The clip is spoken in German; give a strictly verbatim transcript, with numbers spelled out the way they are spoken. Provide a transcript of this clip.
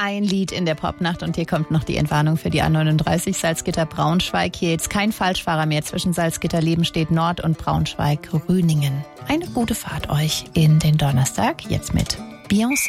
Ein Lied in der Popnacht und hier kommt noch die Entwarnung für die A neununddreißig Salzgitter-Braunschweig. Hier jetzt kein Falschfahrer mehr. Zwischen Salzgitter-Lebenstedt Nord und Braunschweig-Rüningen. Eine gute Fahrt euch in den Donnerstag. Jetzt mit Beyoncé.